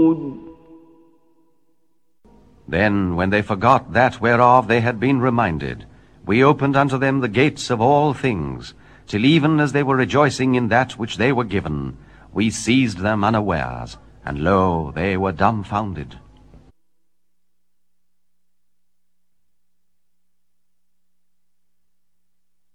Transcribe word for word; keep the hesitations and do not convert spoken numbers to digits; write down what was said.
Then, when they forgot that whereof they had been reminded, we opened unto them the gates of all things, till even as they were rejoicing in that which they were given, we seized them unawares, and lo, they were dumbfounded.